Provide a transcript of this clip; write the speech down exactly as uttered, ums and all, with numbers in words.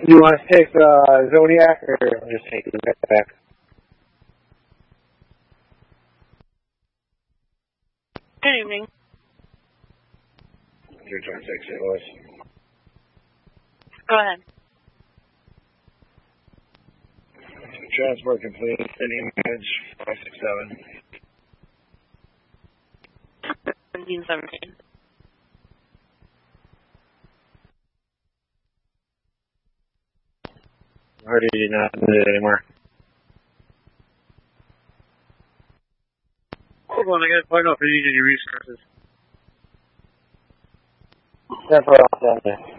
Do you want to take uh, Zodiac or just take the back? Good evening. Your turn, six, Saint Louis. Go ahead. Transport complete. Any image five six seven. seventeen seventeen. Already not need it anymore. Hold on, I gotta find out if you need any resources. That's what I'm saying.